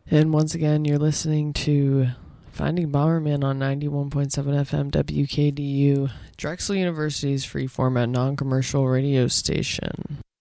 And once again, you're listening to Finding Bomberman on 91.7 FM WKDU, Drexel University's free format non-commercial radio station.